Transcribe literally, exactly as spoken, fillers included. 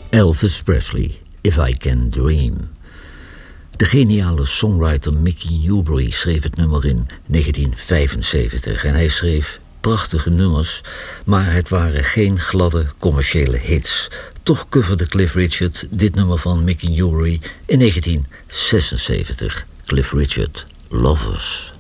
Elvis Presley, If I Can Dream. De geniale songwriter Mickey Newbury schreef het nummer in negentien vijfenzeventig en hij schreef prachtige nummers, maar het waren geen gladde commerciële hits. Toch coverde Cliff Richard dit nummer van Mickey Newbury in negentien zesenzeventig. Cliff Richard, Lovers.